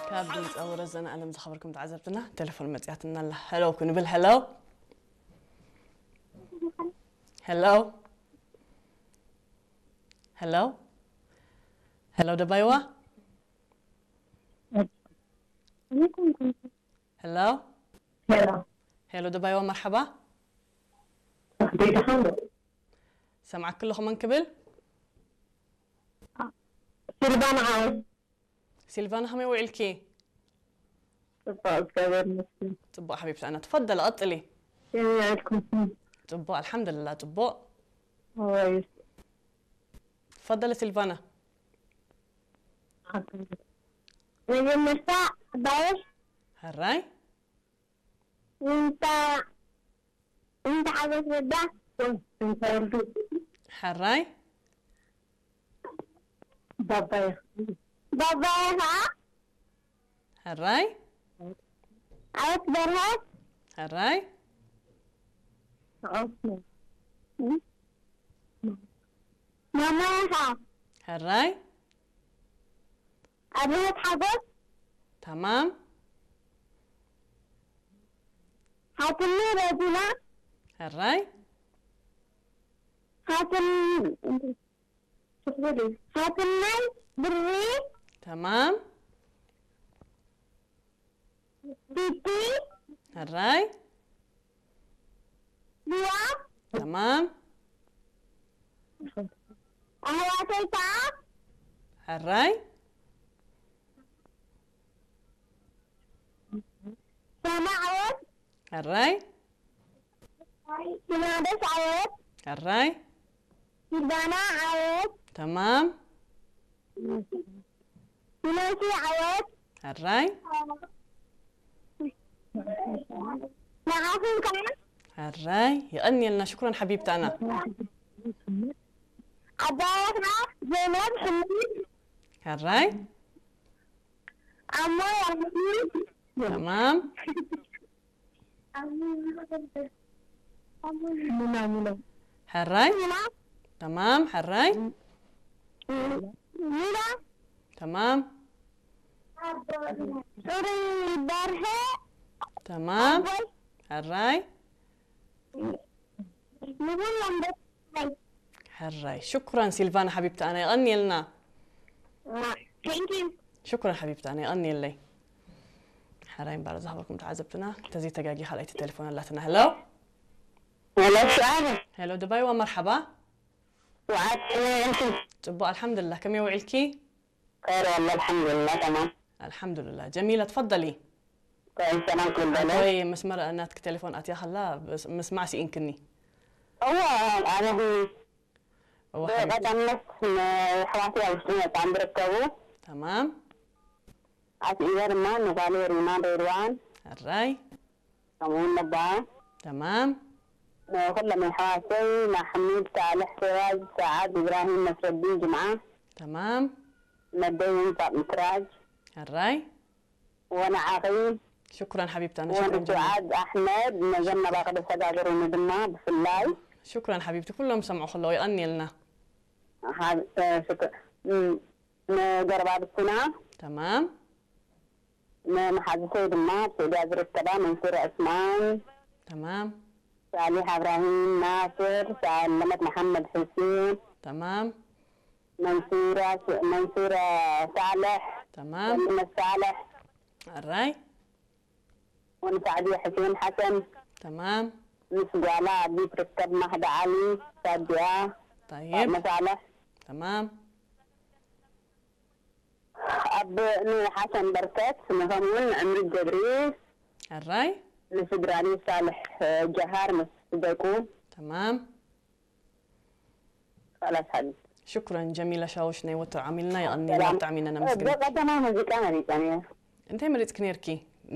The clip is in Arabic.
كابدنز أو رزنا أنا مزخبركم تعذبتنا تلفون متياتنا الله هلو كنو بالهلو هلو هلو هلو دبايوا هلو هلو دبايوا مرحبا سمعك كلهم من قبل سيلفانا عاود سيلفانا هم يوعلكي طبق حبيبتي أنا تفضل أطلي عندكم طبق الحمد لله طبق كويس تفضلي سيلفانا من الساعة 11 هراي انت عايز تبدأ انت هراي بابا هراي عايز برهات هراي ماما هراي أبيت حدث تمام هاتني رجلا هراي هاتني بري تمام تيتي هراي بيا تمام أهواتي تعب هراي سامع عوض هراي سنادس عوض هراي سلبانا عوض تمام سنوسي عوض هراي نعافين كمان هراي يغني لنا شكرا حبيبتي أنا عبايتنا زينب حميد هراي عمو حميد تمام منى هراي تمام هراي منى تمام سوري برهة تمام هراي نقول لهم هراي شكرا سيلفانا حبيبتي أنا يغني لنا Thank you. شكرا حبيبتي أنا يغني لي حرايم بعد ظهركم تعذبتنا تزي تجاجي خليت التليفون اللاتنا هلو هلا سؤال هلو دبي ومرحبا وعدت انت طب الحمد لله كم يوعلكي خير والله الحمد لله تمام الحمد لله جميلة تفضلي كويس تمام كل بلد طيب مسمر أناتك تليفون أتيا خلا بس مسمع سي إنكني هو أنا هو غدا حبيبتي النص حواتي أو سنة عم بركبوا تمام عاد إيجار ما نقالي ريمان ريروان الراي كمون نبا تمام كل من حواتي مع حميد صالح سراج سعاد إبراهيم نصر الدين جمعة تمام ندين مكراج الراي وأنا عاقل شكرا حبيبتي أنا شكرا وأنا جميل سعاد أحمد نزلنا باقي السجاجر وندمنا بفلاي شكرا حبيبتي كلهم سمعوا خلوا يغني لنا هذا شكرا جربات السنة تمام محمد سيد الناس سيد عزر السبا منصور عثمان تمام صالح إبراهيم ناصر سلمة محمد حسين تمام منصورة صالح تمام سلمة صالح الراي ونسعدية حسين حسن تمام نسجالة عبيد ركب مهد علي سادية طيب صالح تمام أب نور حسن بركات مفهمون عمرو الجبريل الراي نسدراني صالح جهار مسدكو تمام خلاص حد شكرا جميلة شاوشني وتر عملنا يغني لا تعملنا مسكين بقى تمام هذيك أنا يعني انت مريت كنيركي